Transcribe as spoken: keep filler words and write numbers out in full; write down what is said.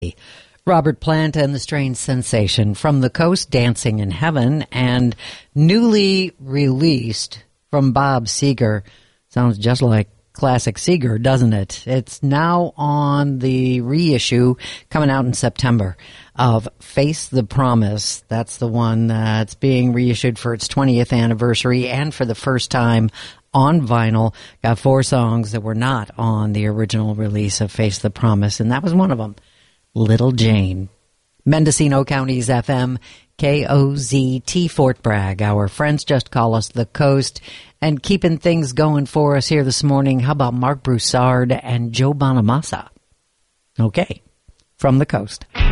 Robert Plant and the Strange Sensation, From the Coast, Dancing in Heaven, and newly released from Bob Seger. Sounds just like classic Seger, doesn't it? It's now on the reissue coming out in September of Face the Promise. That's the one that's being reissued for its twentieth anniversary and for the first time on vinyl. Got four songs that were not on the original release of Face the Promise, and that was one of them. Little Jane. Mendocino County's F M, K O Z T Fort Bragg. Our friends just call us the Coast. And keeping things going for us here this morning, how about Mark Broussard and Joe Bonamassa? Okay, From the Coast.